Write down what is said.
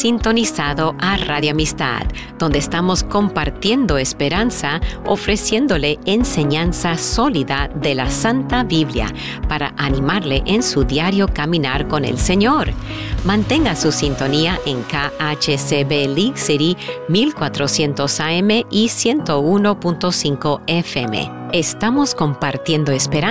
sintonizado a Radio Amistad, donde estamos compartiendo esperanza, ofreciéndole enseñanza sólida de la Santa Biblia para animarle en su diario caminar con el Señor. Mantenga su sintonía en KHCB League City 1400 AM y 101.5 FM. Estamos compartiendo esperanza